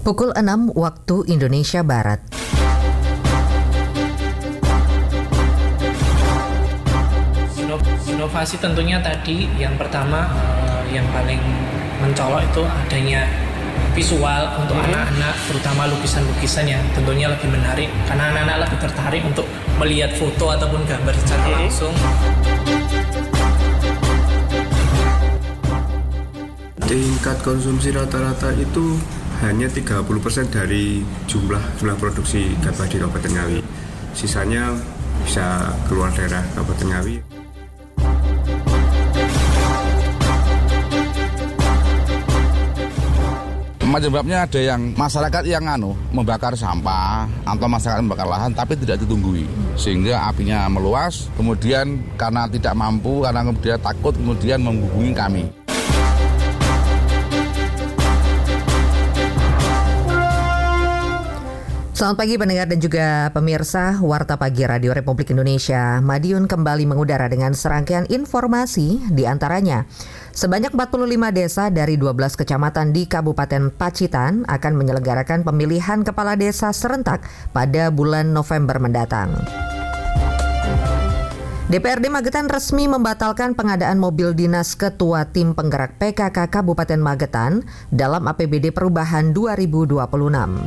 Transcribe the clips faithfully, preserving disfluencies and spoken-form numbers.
Pukul enam waktu Indonesia Barat. Inovasi tentunya tadi yang pertama eh, yang paling mencolok itu adanya visual untuk hmm. anak-anak, terutama lukisan-lukisan yang tentunya lebih menarik karena anak-anak lebih tertarik untuk melihat foto ataupun gambar secara hmm. langsung. Tingkat konsumsi rata-rata itu hanya tiga puluh persen dari jumlah jumlah produksi gabah di Kabupaten Ngawi. Sisanya bisa keluar daerah Kabupaten Ngawi. Penyebabnya ada yang masyarakat yang anu membakar sampah atau masyarakat membakar lahan tapi tidak ditunggui sehingga apinya meluas, kemudian karena tidak mampu, karena kemudian takut, kemudian menghubungi kami. Selamat pagi pendengar dan juga pemirsa Warta Pagi Radio Republik Indonesia. Madiun kembali mengudara dengan serangkaian informasi, di antaranya sebanyak empat puluh lima desa dari dua belas kecamatan di Kabupaten Pacitan akan menyelenggarakan pemilihan kepala desa serentak pada bulan November mendatang. D P R D Magetan resmi membatalkan pengadaan mobil dinas Ketua Tim Penggerak P K K Kabupaten Magetan dalam A P B D Perubahan dua ribu dua puluh enam.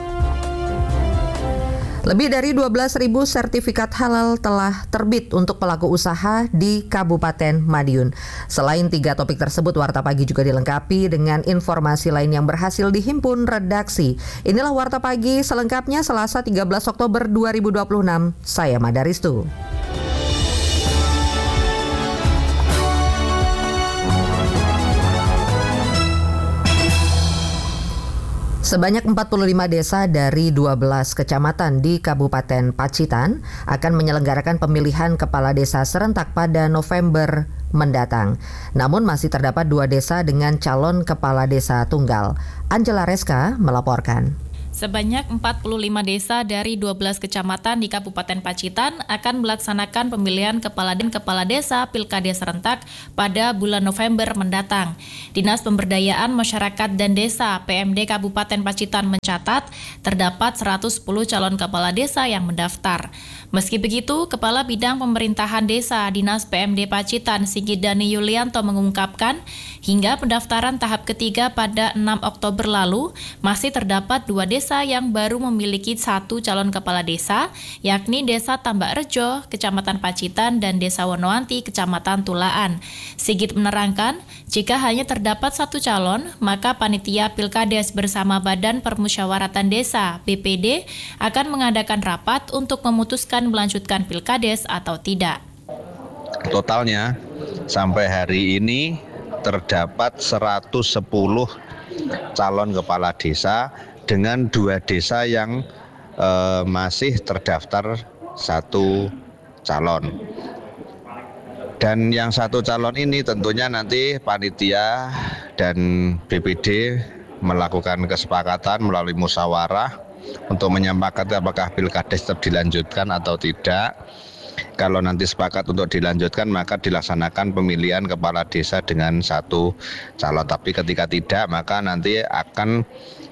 Lebih dari dua belas ribu sertifikat halal telah terbit untuk pelaku usaha di Kabupaten Madiun. Selain tiga topik tersebut, Warta Pagi juga dilengkapi dengan informasi lain yang berhasil dihimpun redaksi. Inilah Warta Pagi selengkapnya Selasa tiga belas Oktober dua ribu dua puluh enam. Saya Madaristu. Sebanyak empat puluh lima desa dari dua belas kecamatan di Kabupaten Pacitan akan menyelenggarakan pemilihan kepala desa serentak pada November mendatang. Namun masih terdapat dua desa dengan calon kepala desa tunggal. Angela Reska melaporkan. Sebanyak empat puluh lima desa dari dua belas kecamatan di Kabupaten Pacitan akan melaksanakan pemilihan kepala dan kepala desa Pilkades serentak pada bulan November mendatang. Dinas Pemberdayaan Masyarakat dan Desa P M D Kabupaten Pacitan mencatat terdapat seratus sepuluh calon kepala desa yang mendaftar. Meski begitu, Kepala Bidang Pemerintahan Desa Dinas P M D Pacitan Sigit Dani Yulianto mengungkapkan, hingga pendaftaran tahap ketiga pada enam Oktober lalu, masih terdapat dua desa yang baru memiliki satu calon kepala desa, yakni Desa Tambak Rejo, Kecamatan Pacitan, dan Desa Wonoanti, Kecamatan Tulaan. Sigit menerangkan, jika hanya terdapat satu calon, maka Panitia Pilkades bersama Badan Permusyawaratan Desa B P D akan mengadakan rapat untuk memutuskan melanjutkan Pilkades atau tidak. Totalnya sampai hari ini terdapat seratus sepuluh calon kepala desa dengan dua desa yang eh, masih terdaftar satu calon. Dan yang satu calon ini tentunya nanti panitia dan B P D melakukan kesepakatan melalui musyawarah untuk menyepakati apakah Pilkades tetap dilanjutkan atau tidak. Kalau nanti sepakat untuk dilanjutkan, maka dilaksanakan pemilihan kepala desa dengan satu calon. Tapi ketika tidak, maka nanti akan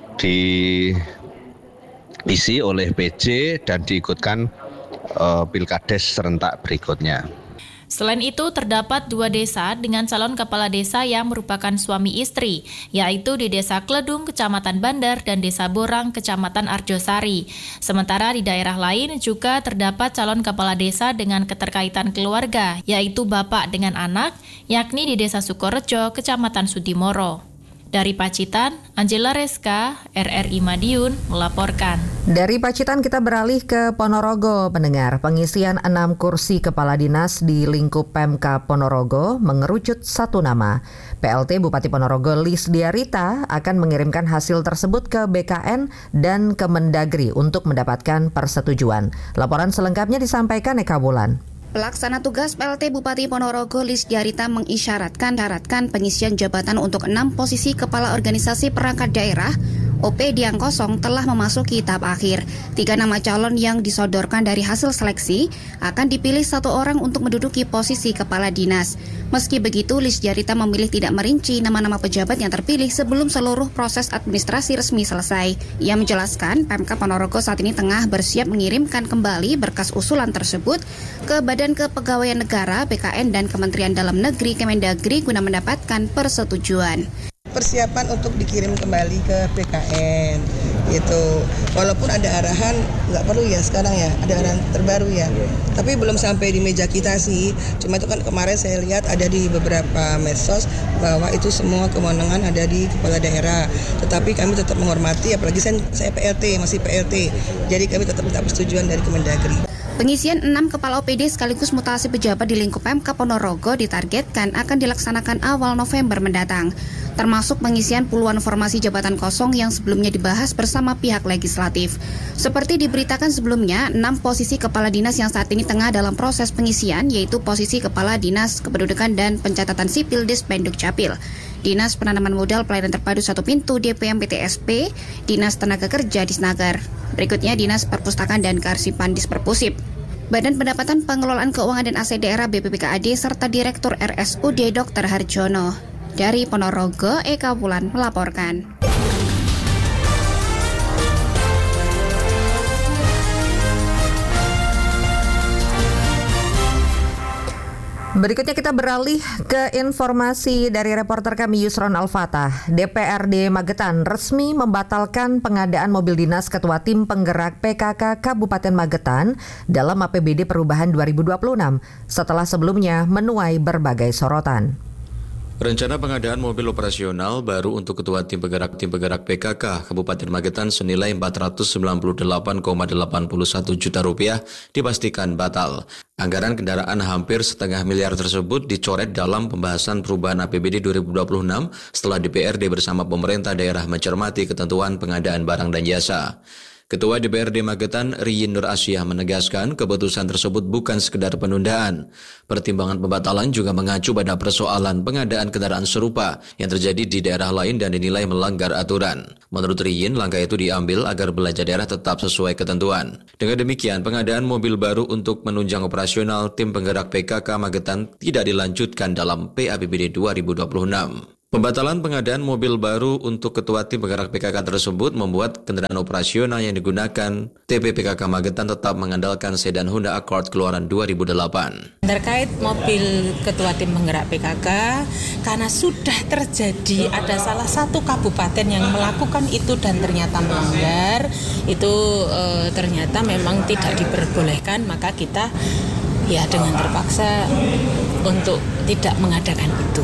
diisi oleh P J dan diikutkan uh, Pilkades serentak berikutnya. Selain itu, terdapat dua desa dengan calon kepala desa yang merupakan suami istri, yaitu di Desa Kledung, Kecamatan Bandar, dan Desa Borang, Kecamatan Arjosari. Sementara di daerah lain juga terdapat calon kepala desa dengan keterkaitan keluarga, yaitu bapak dengan anak, yakni di Desa Sukorejo, Kecamatan Sudimoro. Dari Pacitan, Angela Reska, R R I Madiun melaporkan. Dari Pacitan kita beralih ke Ponorogo, pendengar. Pengisian enam kursi kepala dinas di lingkup Pemka Ponorogo mengerucut satu nama. P L T Bupati Ponorogo Lis Diarita akan mengirimkan hasil tersebut ke B K N dan ke Mendagri untuk mendapatkan persetujuan. Laporan selengkapnya disampaikan Eka Bulan. Pelaksana tugas P L T Bupati Ponorogo Lis Diarita mengisyaratkan syaratkan pengisian jabatan untuk enam posisi kepala organisasi perangkat daerah O P D yang kosong telah memasuki tahap akhir. Tiga nama calon yang disodorkan dari hasil seleksi akan dipilih satu orang untuk menduduki posisi kepala dinas. Meski begitu, Lis Djarita memilih tidak merinci nama-nama pejabat yang terpilih sebelum seluruh proses administrasi resmi selesai. Ia menjelaskan, Pemkab Ponorogo saat ini tengah bersiap mengirimkan kembali berkas usulan tersebut ke Badan Kepegawaian Negara, B K N, dan Kementerian Dalam Negeri Kemendagri guna mendapatkan persetujuan. Persiapan untuk dikirim kembali ke B K N gitu. Walaupun ada arahan nggak perlu ya sekarang ya, ada arahan terbaru ya. Tapi belum sampai di meja kita sih. Cuma itu kan kemarin saya lihat ada di beberapa medsos bahwa itu semua kewenangan ada di kepala daerah. Tetapi kami tetap menghormati, apalagi saya, saya P L T, masih P L T. Jadi kami tetap minta persetujuan dari Kemendagri. Pengisian enam kepala O P D sekaligus mutasi pejabat di lingkup Pemkab Ponorogo ditargetkan akan dilaksanakan awal November mendatang, termasuk pengisian puluhan formasi jabatan kosong yang sebelumnya dibahas bersama pihak legislatif. Seperti diberitakan sebelumnya, enam posisi kepala dinas yang saat ini tengah dalam proses pengisian, yaitu posisi Kepala Dinas Kependudukan dan Pencatatan Sipil Dispenduk Capil, Dinas Penanaman Modal Pelayanan Terpadu Satu Pintu D P M P T S P, Dinas Tenaga Kerja Disnaker. Berikutnya Dinas Perpustakaan dan Kearsipan Disperpusip, Badan Pendapatan Pengelolaan Keuangan dan Aset Daerah B P P K A D, serta Direktur R S U D Dokter Harjono. Dari Ponorogo, Eka Wulan melaporkan. Berikutnya kita beralih ke informasi dari reporter kami Yusron Al-Fatah. D P R D Magetan resmi membatalkan pengadaan mobil dinas Ketua Tim Penggerak P K K Kabupaten Magetan dalam A P B D Perubahan dua ribu dua puluh enam setelah sebelumnya menuai berbagai sorotan. Rencana pengadaan mobil operasional baru untuk Ketua Tim Penggerak Tim Penggerak P K K Kabupaten Magetan senilai empat ratus sembilan puluh delapan koma delapan satu juta rupiah dipastikan batal. Anggaran kendaraan hampir setengah miliar tersebut dicoret dalam pembahasan perubahan A P B D dua ribu dua puluh enam setelah D P R D bersama pemerintah daerah mencermati ketentuan pengadaan barang dan jasa. Ketua D P R D Magetan, Riyin Nur Asyah, menegaskan keputusan tersebut bukan sekedar penundaan. Pertimbangan pembatalan juga mengacu pada persoalan pengadaan kendaraan serupa yang terjadi di daerah lain dan dinilai melanggar aturan. Menurut Riyin, langkah itu diambil agar belanja daerah tetap sesuai ketentuan. Dengan demikian, pengadaan mobil baru untuk menunjang operasional Tim Penggerak P K K Magetan tidak dilanjutkan dalam P A P B D dua ribu dua puluh enam. Pembatalan pengadaan mobil baru untuk Ketua Tim Penggerak P K K tersebut membuat kendaraan operasional yang digunakan T P P K K Magetan tetap mengandalkan sedan Honda Accord keluaran dua ribu delapan. Terkait mobil Ketua Tim Penggerak P K K, karena sudah terjadi ada salah satu kabupaten yang melakukan itu dan ternyata melanggar, itu e, ternyata memang tidak diperbolehkan, maka kita ya dengan terpaksa untuk tidak mengadakan itu.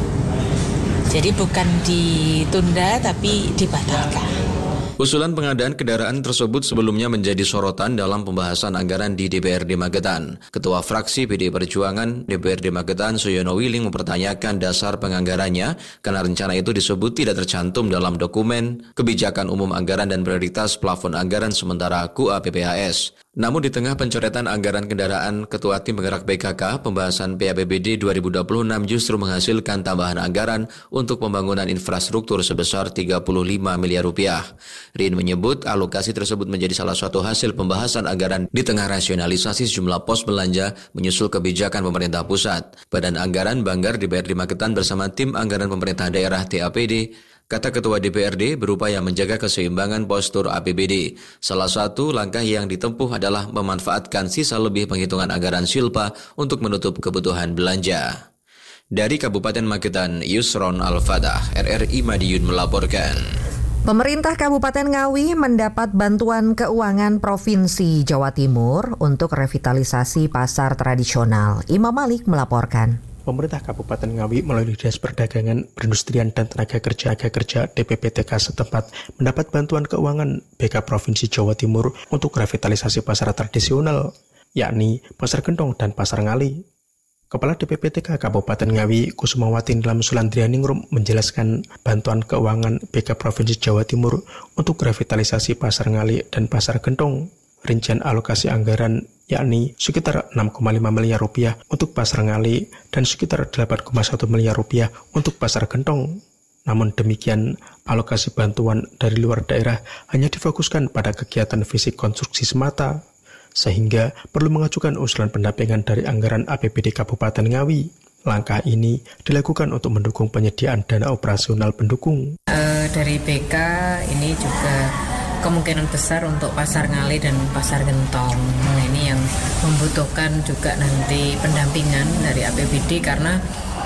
Jadi bukan ditunda tapi dibatalkan. Usulan pengadaan kendaraan tersebut sebelumnya menjadi sorotan dalam pembahasan anggaran di D P R D Magetan. Ketua fraksi P D I Perjuangan D P R D Magetan, Suyono Wiling, mempertanyakan dasar penganggarannya karena rencana itu disebut tidak tercantum dalam dokumen Kebijakan Umum Anggaran dan Prioritas Plafon Anggaran Sementara K U A P P H S. Namun di tengah pencoretan anggaran kendaraan Ketua Tim Penggerak P K K, pembahasan P A P B D dua ribu dua puluh enam justru menghasilkan tambahan anggaran untuk pembangunan infrastruktur sebesar tiga puluh lima miliar rupiah. Rin menyebut alokasi tersebut menjadi salah satu hasil pembahasan anggaran di tengah rasionalisasi sejumlah pos belanja menyusul kebijakan pemerintah pusat. Badan Anggaran Banggar D P R D Magetan bersama tim anggaran pemerintah daerah T A P D, kata Ketua D P R D, berupaya menjaga keseimbangan postur A P B D. Salah satu langkah yang ditempuh adalah memanfaatkan sisa lebih penghitungan anggaran Silpa untuk menutup kebutuhan belanja. Dari Kabupaten Magetan, Yusron Al-Fatah, R R I Madiun melaporkan. Pemerintah Kabupaten Ngawi mendapat bantuan keuangan Provinsi Jawa Timur untuk revitalisasi pasar tradisional. Imam Malik melaporkan. Pemerintah Kabupaten Ngawi melalui Dinas Perdagangan, Perindustrian dan Tenaga Kerja Tenaga Kerja D P P T K setempat mendapat bantuan keuangan B K Provinsi Jawa Timur untuk revitalisasi pasar tradisional, yakni Pasar Gentong dan Pasar Ngali. Kepala D P P T K Kabupaten Ngawi, Kusumawati Nilam Sulandrianingrum, menjelaskan bantuan keuangan B K Provinsi Jawa Timur untuk revitalisasi Pasar Ngali dan Pasar Gentong. Rincian alokasi anggaran yakni sekitar enam koma lima miliar rupiah untuk Pasar Ngali dan sekitar delapan koma satu miliar rupiah untuk Pasar Gentong. Namun demikian, alokasi bantuan dari luar daerah hanya difokuskan pada kegiatan fisik konstruksi semata, sehingga perlu mengajukan usulan pendampingan dari anggaran A P B D Kabupaten Ngawi. Langkah ini dilakukan untuk mendukung penyediaan dana operasional pendukung. Uh, dari B K ini juga kemungkinan besar untuk Pasar Ngali dan Pasar Gentong. Nah, ini yang membutuhkan juga nanti pendampingan dari A P B D karena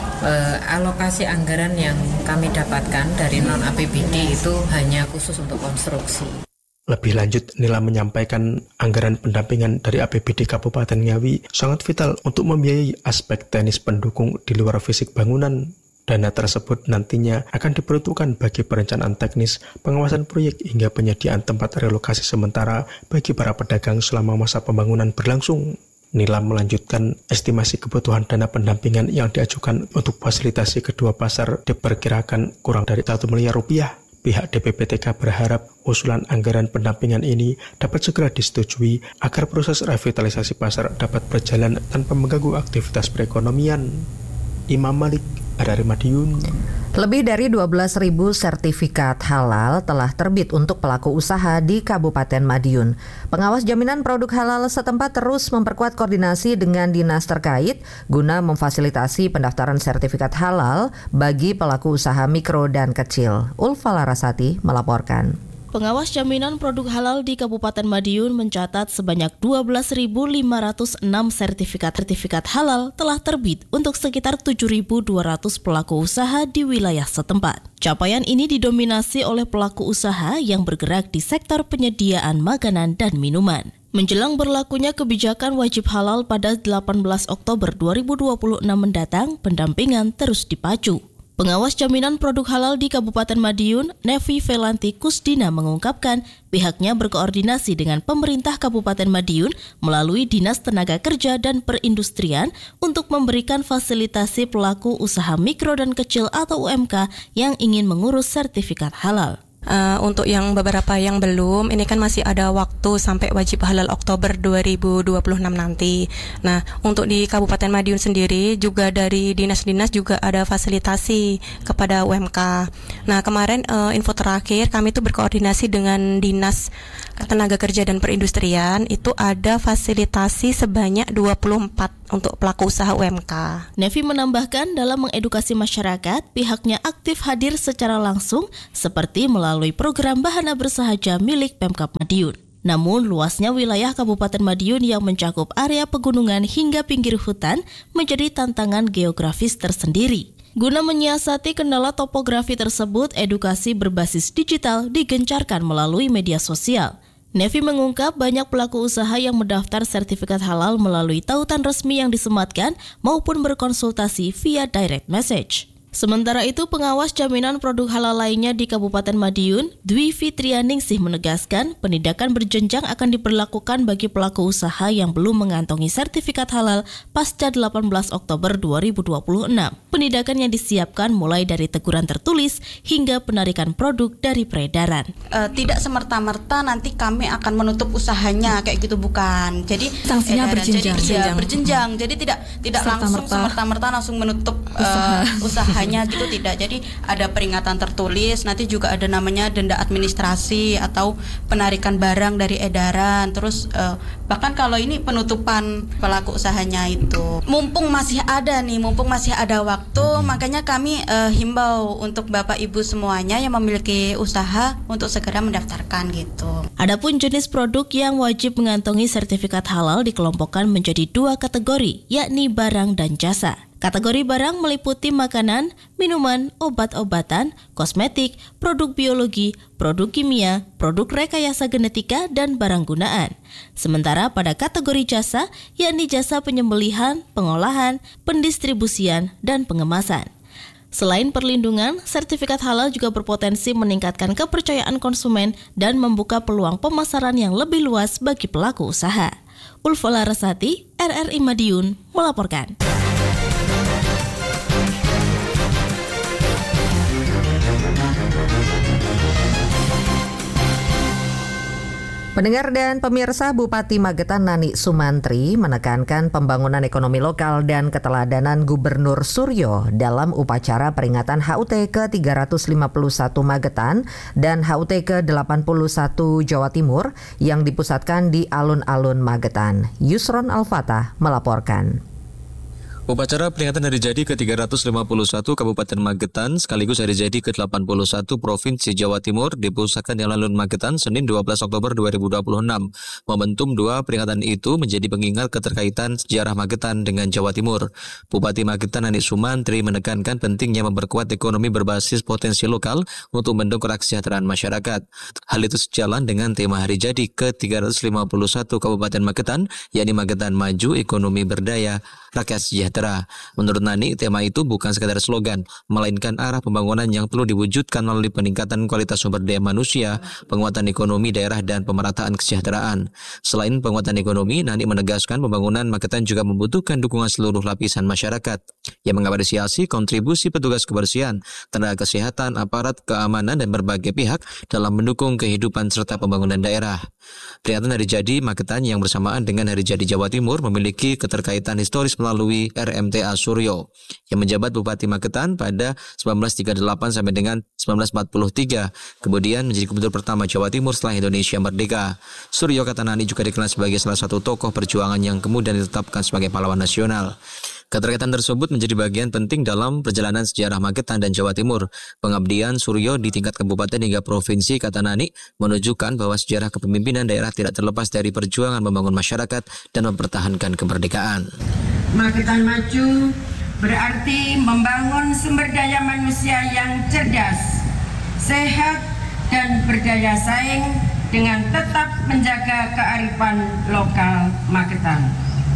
Uh, alokasi anggaran yang kami dapatkan dari non A P B D itu hanya khusus untuk konstruksi. Lebih lanjut, Nila menyampaikan anggaran pendampingan dari A P B D Kabupaten Ngawi sangat vital untuk membiayai aspek teknis pendukung di luar fisik bangunan. Dana tersebut nantinya akan diperuntukkan bagi perencanaan teknis, pengawasan proyek hingga penyediaan tempat relokasi sementara bagi para pedagang selama masa pembangunan berlangsung. Nila melanjutkan estimasi kebutuhan dana pendampingan yang diajukan untuk fasilitasi kedua pasar diperkirakan kurang dari satu miliar rupiah. Pihak D P P T K berharap usulan anggaran pendampingan ini dapat segera disetujui agar proses revitalisasi pasar dapat berjalan tanpa mengganggu aktivitas perekonomian. Imam Malik, dari Madiun. Lebih dari dua belas ribu sertifikat halal telah terbit untuk pelaku usaha di Kabupaten Madiun. Pengawas jaminan produk halal setempat terus memperkuat koordinasi dengan dinas terkait guna memfasilitasi pendaftaran sertifikat halal bagi pelaku usaha mikro dan kecil. Ulfa Larasati melaporkan. Pengawas jaminan produk halal di Kabupaten Madiun mencatat sebanyak dua belas ribu lima ratus enam sertifikat-sertifikat halal telah terbit untuk sekitar tujuh ribu dua ratus pelaku usaha di wilayah setempat. Capaian ini didominasi oleh pelaku usaha yang bergerak di sektor penyediaan makanan dan minuman. Menjelang berlakunya kebijakan wajib halal pada delapan belas Oktober dua ribu dua puluh enam mendatang, pendampingan terus dipacu. Pengawas jaminan produk halal di Kabupaten Madiun, Nevi Velanti Kusdina mengungkapkan pihaknya berkoordinasi dengan pemerintah Kabupaten Madiun melalui Dinas Tenaga Kerja dan Perindustrian untuk memberikan fasilitasi pelaku usaha mikro dan kecil atau U M K yang ingin mengurus sertifikat halal. Uh, untuk yang beberapa yang belum, ini kan masih ada waktu sampai wajib halal Oktober dua ribu dua puluh enam nanti. Nah, untuk di Kabupaten Madiun sendiri juga dari dinas-dinas juga ada fasilitasi kepada U M K. Nah, kemarin uh, info terakhir kami itu berkoordinasi dengan Dinas Tenaga Kerja dan Perindustrian, itu ada fasilitasi sebanyak dua puluh empat untuk pelaku usaha U M K. Nevi menambahkan dalam mengedukasi masyarakat, pihaknya aktif hadir secara langsung seperti melalui program Bahana Bersahaja milik Pemkab Madiun. Namun, luasnya wilayah Kabupaten Madiun yang mencakup area pegunungan hingga pinggir hutan menjadi tantangan geografis tersendiri. Guna menyiasati kendala topografi tersebut, edukasi berbasis digital digencarkan melalui media sosial. Nevi mengungkap banyak pelaku usaha yang mendaftar sertifikat halal melalui tautan resmi yang disematkan maupun berkonsultasi via direct message. Sementara itu, pengawas jaminan produk halal lainnya di Kabupaten Madiun, Dwi Fitrianingsih menegaskan penindakan berjenjang akan diberlakukan bagi pelaku usaha yang belum mengantongi sertifikat halal pasca delapan belas Oktober dua ribu dua puluh enam. Penindakan yang disiapkan mulai dari teguran tertulis hingga penarikan produk dari peredaran. Uh, tidak semerta-merta nanti kami akan menutup usahanya kayak gitu, bukan. Jadi sanksinya edaran, berjenjang. Jadi, berjenjang. Ya, berjenjang. Jadi tidak tidak langsung semerta-merta langsung menutup uh, usahanya. Gitu tidak. Jadi ada peringatan tertulis, nanti juga ada namanya denda administrasi atau penarikan barang dari edaran. Terus uh, bahkan kalau ini penutupan pelaku usahanya itu. Mumpung masih ada nih, mumpung masih ada waktu, makanya kami uh, himbau untuk Bapak Ibu semuanya yang memiliki usaha untuk segera mendaftarkan gitu. Adapun jenis produk yang wajib mengantongi sertifikat halal dikelompokkan menjadi dua kategori, yakni barang dan jasa. Kategori barang meliputi makanan, minuman, obat-obatan, kosmetik, produk biologi, produk kimia, produk rekayasa genetika, dan barang gunaan. Sementara pada kategori jasa, yakni jasa penyembelihan, pengolahan, pendistribusian, dan pengemasan. Selain perlindungan, sertifikat halal juga berpotensi meningkatkan kepercayaan konsumen dan membuka peluang pemasaran yang lebih luas bagi pelaku usaha. Ulfa Larasati, R R I Madiun, melaporkan. Pendengar dan pemirsa, Bupati Magetan Nani Sumantri menekankan pembangunan ekonomi lokal dan keteladanan Gubernur Suryo dalam upacara peringatan H U T ke tiga ratus lima puluh satu Magetan dan H U T ke delapan puluh satu Jawa Timur yang dipusatkan di alun-alun Magetan. Yusron Al-Fatah melaporkan. Upacara peringatan Hari Jadi ke tiga ratus lima puluh satu Kabupaten Magetan sekaligus Hari Jadi ke delapan puluh satu Provinsi Jawa Timur dipusatkan di alun-alun Magetan Senin dua belas Oktober dua ribu dua puluh enam. Momentum dua peringatan itu menjadi pengingat keterkaitan sejarah Magetan dengan Jawa Timur. Bupati Magetan Nani Sumantri menekankan pentingnya memperkuat ekonomi berbasis potensi lokal untuk mendongkrak kesejahteraan masyarakat. Hal itu sejalan dengan tema Hari Jadi ke tiga ratus lima puluh satu Kabupaten Magetan, yakni Magetan Maju, Ekonomi Berdaya, Rakyat Sejahtera. Menurut Nani, tema itu bukan sekadar slogan, melainkan arah pembangunan yang perlu diwujudkan melalui peningkatan kualitas sumber daya manusia, penguatan ekonomi daerah, dan pemerataan kesejahteraan. Selain penguatan ekonomi, Nani menegaskan pembangunan Magetan juga membutuhkan dukungan seluruh lapisan masyarakat yang mengapresiasi kontribusi petugas kebersihan, tenaga kesehatan, aparat keamanan, dan berbagai pihak dalam mendukung kehidupan serta pembangunan daerah. Peringatan Hari Jadi Magetan yang bersamaan dengan Hari Jadi Jawa Timur memiliki keterkaitan historis melalui R M T A Suryo yang menjabat Bupati Magetan pada seribu sembilan ratus tiga puluh delapan sampai dengan seribu sembilan ratus empat puluh tiga, kemudian menjadi gubernur pertama Jawa Timur setelah Indonesia merdeka. Suryo, kata Nani, juga dikenal sebagai salah satu tokoh perjuangan yang kemudian ditetapkan sebagai pahlawan nasional. Keterkaitan tersebut menjadi bagian penting dalam perjalanan sejarah Magetan dan Jawa Timur. Pengabdian Suryo di tingkat kabupaten hingga provinsi, kata Nani, menunjukkan bahwa sejarah kepemimpinan daerah tidak terlepas dari perjuangan membangun masyarakat dan mempertahankan kemerdekaan. Magetan Maju berarti membangun sumber daya manusia yang cerdas, sehat, dan berdaya saing dengan tetap menjaga kearifan lokal Magetan.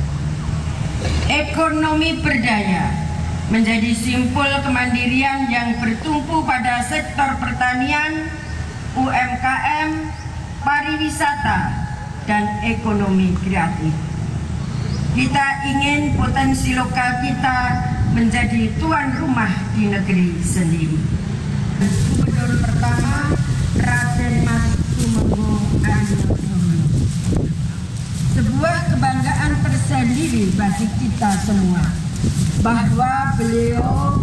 Ekonomi berdaya menjadi simpul kemandirian yang bertumpu pada sektor pertanian, U M K M, pariwisata, dan ekonomi kreatif. Kita ingin potensi lokal kita menjadi tuan rumah di negeri sendiri. Gubernur pertama Raden Mas Tumenggung Aryo. Sebuah kebanggaan tersendiri bagi kita semua bahwa beliau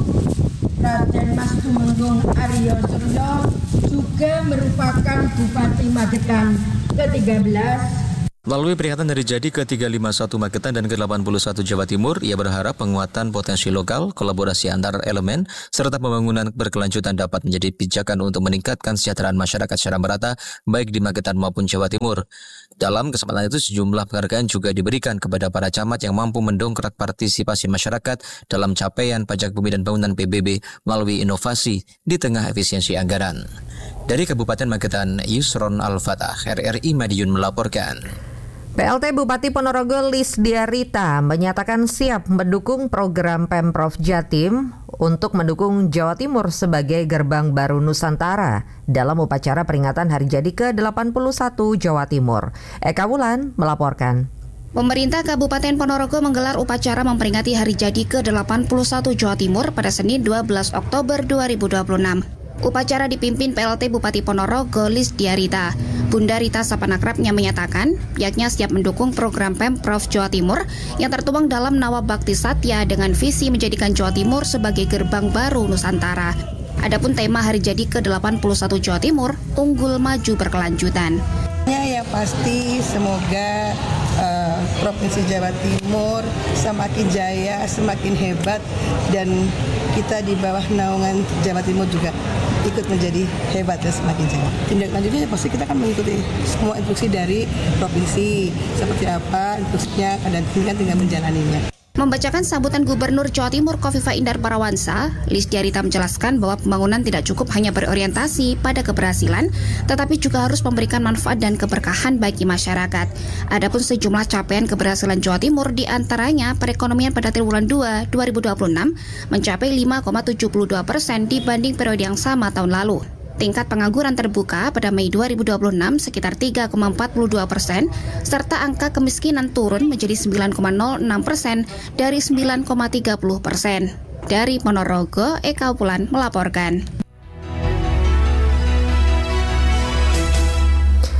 Raden Mas Tumenggung Aryo Suryo juga merupakan Bupati Magetan ke tiga belas. Melalui peringatan Hari Jadi ke tiga ratus lima puluh satu Magetan dan ke delapan puluh satu Jawa Timur, ia berharap penguatan potensi lokal, kolaborasi antar elemen, serta pembangunan berkelanjutan dapat menjadi pijakan untuk meningkatkan kesejahteraan masyarakat secara merata, baik di Magetan maupun Jawa Timur. Dalam kesempatan itu, sejumlah penghargaan juga diberikan kepada para camat yang mampu mendongkrak partisipasi masyarakat dalam capaian pajak bumi dan bangunan P B B melalui inovasi di tengah efisiensi anggaran. Dari Kabupaten Magetan, Yusron Al-Fatah, R R I Madiun melaporkan. P L T Bupati Ponorogo Lisdiarita menyatakan siap mendukung program Pemprov Jatim untuk mendukung Jawa Timur sebagai gerbang baru Nusantara dalam upacara peringatan Hari Jadi ke delapan puluh satu Jawa Timur. Eka Wulan melaporkan. Pemerintah Kabupaten Ponorogo menggelar upacara memperingati Hari Jadi ke delapan puluh satu Jawa Timur pada Senin dua belas Oktober dua ribu dua puluh enam. Upacara dipimpin P L T Bupati Ponorogo Lisdiarita. Bunda Rita Sapanakrapnya menyatakan pihaknya siap mendukung program Pemprov Jawa Timur yang tertuang dalam Nawab Bakti Satya dengan visi menjadikan Jawa Timur sebagai gerbang baru Nusantara. Adapun tema Hari Jadi ke delapan puluh satu Jawa Timur, unggul maju berkelanjutan. Ya pasti semoga uh, Provinsi Jawa Timur semakin jaya, semakin hebat, dan kita di bawah naungan Jawa Timur juga ikut menjadi hebat dan semakin jaya. Tindak lanjutnya pasti kita akan mengikuti semua instruksi dari provinsi, seperti apa instruksinya, dan kita tinggal menjalaninya. Membacakan sambutan Gubernur Jawa Timur Kofifa Indar Parawansa, Lisdiarita menjelaskan bahwa pembangunan tidak cukup hanya berorientasi pada keberhasilan, tetapi juga harus memberikan manfaat dan keberkahan bagi masyarakat. Adapun sejumlah capaian keberhasilan Jawa Timur diantaranya perekonomian pada triwulan dua dua ribu dua puluh enam mencapai lima koma tujuh dua persen dibanding periode yang sama tahun lalu. Tingkat pengangguran terbuka pada Mei dua ribu dua puluh enam sekitar tiga koma empat dua persen, serta angka kemiskinan turun menjadi sembilan koma nol enam persen dari sembilan koma tiga puluh persen. Dari Ponorogo, Eka Wulan melaporkan.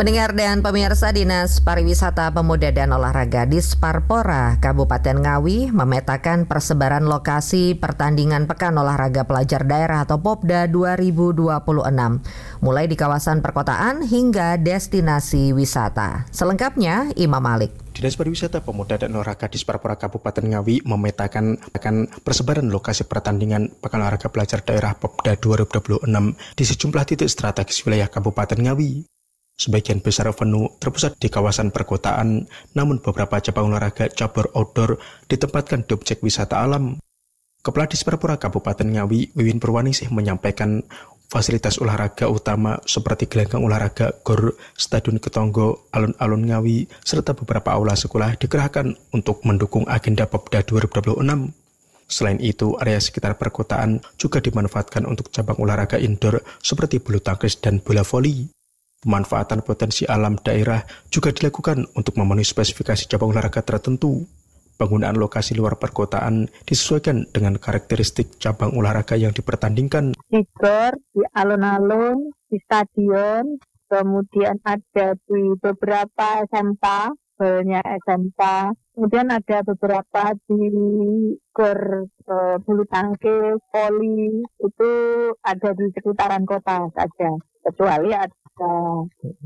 Pendengar dan pemirsa, Dinas Pariwisata Pemuda dan Olahraga Disparpora Kabupaten Ngawi memetakan persebaran lokasi pertandingan Pekan Olahraga Pelajar Daerah atau Popda dua ribu dua puluh enam, mulai di kawasan perkotaan hingga destinasi wisata. Selengkapnya, Imam Malik. Dinas Pariwisata Pemuda dan Olahraga Disparpora Kabupaten Ngawi memetakan akan persebaran lokasi pertandingan Pekan Olahraga Pelajar Daerah Popda dua ribu dua puluh enam di sejumlah titik strategis wilayah Kabupaten Ngawi. Sebagian besar venue terpusat di kawasan perkotaan, namun beberapa cabang olahraga cabur outdoor ditempatkan di objek wisata alam. Kepala Disparpora Kabupaten Ngawi, Wiwin Purwaningsih menyampaikan fasilitas olahraga utama seperti gelanggang olahraga Gor, Stadion Ketonggo, alun-alun Ngawi, serta beberapa aula sekolah dikerahkan untuk mendukung agenda Popda dua ribu dua puluh enam. Selain itu, area sekitar perkotaan juga dimanfaatkan untuk cabang olahraga indoor seperti bulu tangkis dan bola voli. Pemanfaatan potensi alam daerah juga dilakukan untuk memenuhi spesifikasi cabang olahraga tertentu. Penggunaan lokasi luar perkotaan disesuaikan dengan karakteristik cabang olahraga yang dipertandingkan. Di gor, di alun-alun, di stadion, kemudian ada di beberapa S M K, banyak S M K, kemudian ada beberapa di gor e, bulu tangkis, voli, itu ada di sekitaran kota saja, kecuali ada Uh,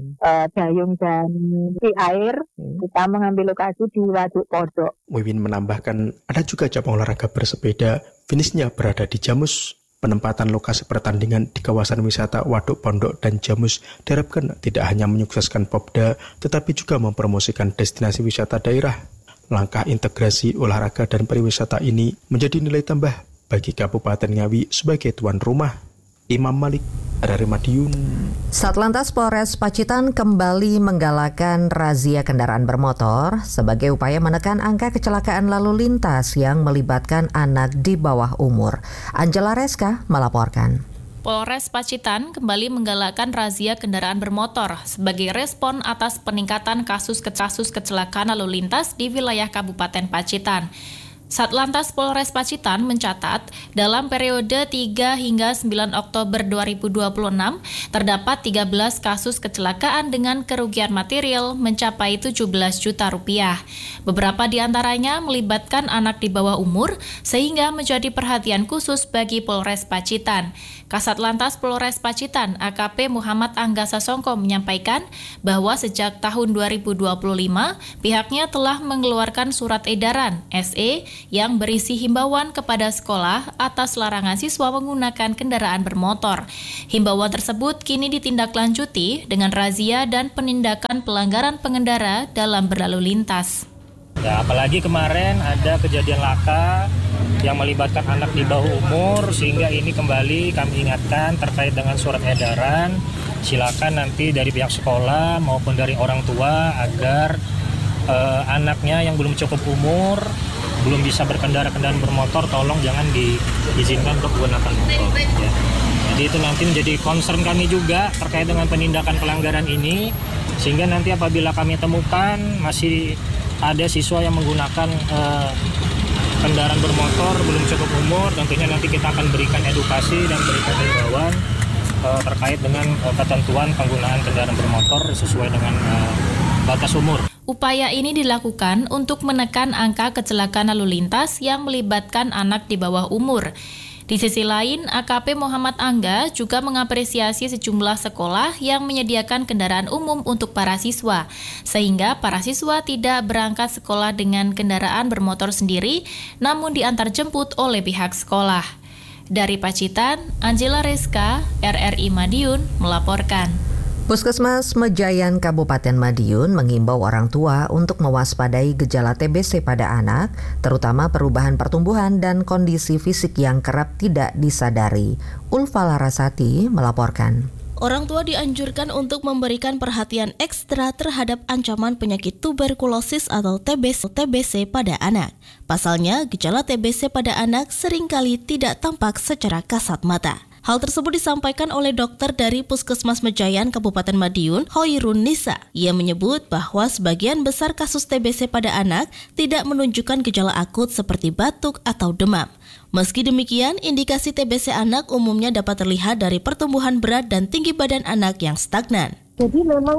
dayung dan di air, kita mengambil lokasi di Waduk Podok. Wiwin menambahkan ada juga cabang olahraga bersepeda, finishnya berada di Jamus. Penempatan lokasi pertandingan di kawasan wisata Waduk Pondok dan Jamus diharapkan tidak hanya menyukseskan Popda, tetapi juga mempromosikan destinasi wisata daerah. Langkah integrasi olahraga dan pariwisata ini menjadi nilai tambah bagi Kabupaten Ngawi sebagai tuan rumah. Imam Malik dari Madiun. Satlantas Polres Pacitan kembali menggalakkan razia kendaraan bermotor sebagai upaya menekan angka kecelakaan lalu lintas yang melibatkan anak di bawah umur. Angela Reska melaporkan. Polres Pacitan kembali menggalakkan razia kendaraan bermotor sebagai respon atas peningkatan kasus-kasus kecelakaan lalu lintas di wilayah Kabupaten Pacitan. Satlantas Polres Pacitan mencatat dalam periode tiga hingga sembilan Oktober dua ribu dua puluh enam terdapat tiga belas kasus kecelakaan dengan kerugian material mencapai tujuh belas juta rupiah. Beberapa di antaranya melibatkan anak di bawah umur sehingga menjadi perhatian khusus bagi Polres Pacitan. Kasat Lantas Polres Pacitan A K P Muhammad Angga Sasongko menyampaikan bahwa sejak tahun dua ribu dua puluh lima pihaknya telah mengeluarkan surat edaran S E yang berisi himbauan kepada sekolah atas larangan siswa menggunakan kendaraan bermotor. Himbauan tersebut kini ditindaklanjuti dengan razia dan penindakan pelanggaran pengendara dalam berlalu lintas. Ya, apalagi kemarin ada kejadian laka yang melibatkan anak di bawah umur, sehingga ini kembali kami ingatkan terkait dengan surat edaran. Silakan nanti dari pihak sekolah maupun dari orang tua agar eh, anaknya yang belum cukup umur, belum bisa berkendara kendaraan bermotor, tolong jangan diizinkan untuk menggunakan motor. Ya. Jadi itu nanti menjadi concern kami juga terkait dengan penindakan pelanggaran ini, sehingga nanti apabila kami temukan masih ada siswa yang menggunakan uh, kendaraan bermotor belum cukup umur, tentunya nanti kita akan berikan edukasi dan berikan himbauan uh, terkait dengan uh, ketentuan penggunaan kendaraan bermotor sesuai dengan uh, batas umur. Upaya ini dilakukan untuk menekan angka kecelakaan lalu lintas yang melibatkan anak di bawah umur. Di sisi lain, A K P Muhammad Angga juga mengapresiasi sejumlah sekolah yang menyediakan kendaraan umum untuk para siswa, sehingga para siswa tidak berangkat sekolah dengan kendaraan bermotor sendiri, namun diantar jemput oleh pihak sekolah. Dari Pacitan, Angela Reska, R R I Madiun, melaporkan. Puskesmas Mejayan Kabupaten Madiun mengimbau orang tua untuk mewaspadai gejala T B C pada anak, terutama perubahan pertumbuhan dan kondisi fisik yang kerap tidak disadari. Ulfa Larasati melaporkan. Orang tua dianjurkan untuk memberikan perhatian ekstra terhadap ancaman penyakit tuberkulosis atau T B C, T B C pada anak. Pasalnya, gejala T B C pada anak seringkali tidak tampak secara kasat mata. Hal tersebut disampaikan oleh dokter dari Puskesmas Mejayan Kabupaten Madiun, Hoirun Nisa. Ia menyebut bahwa sebagian besar kasus T B C pada anak tidak menunjukkan gejala akut seperti batuk atau demam. Meski demikian, indikasi T B C anak umumnya dapat terlihat dari pertumbuhan berat dan tinggi badan anak yang stagnan. Jadi memang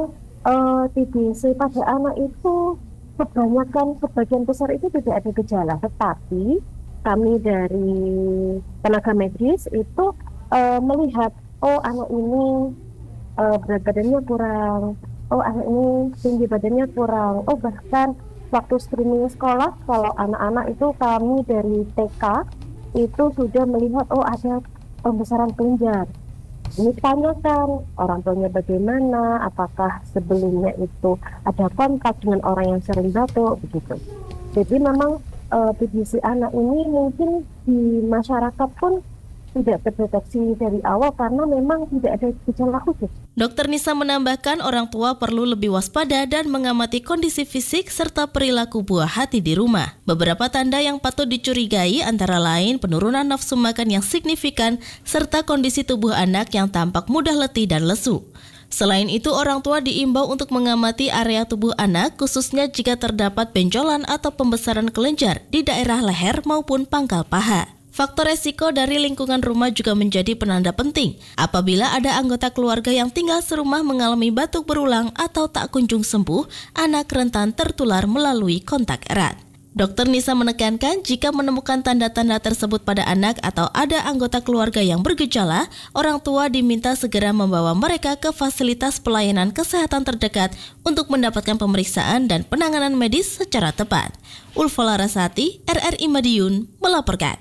uh, T B C pada anak itu kebanyakan, sebagian besar itu tidak ada gejala, tetapi kami dari tenaga medis itu uh, melihat, oh anak ini uh, berat badannya kurang, oh anak ini tinggi badannya kurang, oh bahkan waktu screening sekolah, kalau anak-anak itu kami dari T K itu sudah melihat, oh ada pembesaran kelenjar. Ini tanyakan orang tuanya bagaimana, apakah sebelumnya itu ada kontak dengan orang yang sering batuk, begitu. Jadi memang uh, T B C anak ini mungkin di masyarakat pun tidak terdeteksi dari awal karena memang tidak ada gejala khusus. Dokter Nisa menambahkan orang tua perlu lebih waspada dan mengamati kondisi fisik serta perilaku buah hati di rumah. Beberapa tanda yang patut dicurigai antara lain penurunan nafsu makan yang signifikan serta kondisi tubuh anak yang tampak mudah letih dan lesu. Selain itu, orang tua diimbau untuk mengamati area tubuh anak khususnya jika terdapat benjolan atau pembesaran kelenjar di daerah leher maupun pangkal paha. Faktor resiko dari lingkungan rumah juga menjadi penanda penting. Apabila ada anggota keluarga yang tinggal serumah mengalami batuk berulang atau tak kunjung sembuh, anak rentan tertular melalui kontak erat. Dokter Nisa menekankan jika menemukan tanda-tanda tersebut pada anak atau ada anggota keluarga yang bergejala, orang tua diminta segera membawa mereka ke fasilitas pelayanan kesehatan terdekat untuk mendapatkan pemeriksaan dan penanganan medis secara tepat. Ulfa Larasati, R R I Madiun, melaporkan.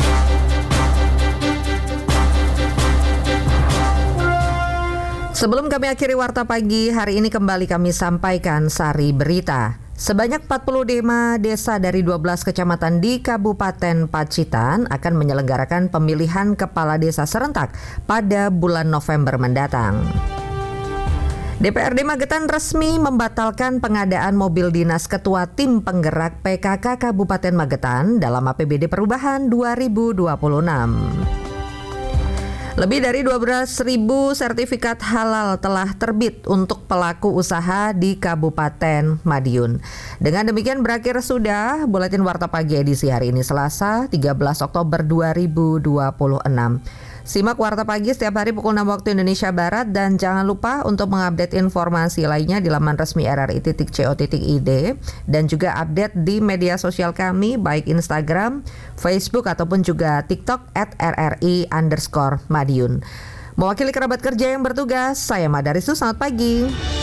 Sebelum kami akhiri Warta Pagi, hari ini kembali kami sampaikan sari berita. Sebanyak empat puluh lima desa dari dua belas kecamatan di Kabupaten Pacitan akan menyelenggarakan pemilihan kepala desa serentak pada bulan November mendatang. D P R D Magetan resmi membatalkan pengadaan mobil dinas Ketua Tim Penggerak P K K Kabupaten Magetan dalam A P B D Perubahan dua ribu dua puluh enam. Lebih dari dua belas ribu sertifikat halal telah terbit untuk pelaku usaha di Kabupaten Madiun. Dengan demikian berakhir sudah Buletin Warta Pagi edisi hari ini Selasa tiga belas Oktober dua ribu dua puluh enam. Simak Warta Pagi setiap hari pukul enam waktu Indonesia Barat dan jangan lupa untuk mengupdate informasi lainnya di laman resmi r r i titik co titik i d dan juga update di media sosial kami baik Instagram, Facebook ataupun juga TikTok at r r i underscore Madiun. Mewakili kerabat kerja yang bertugas, saya Madarisu, selamat pagi.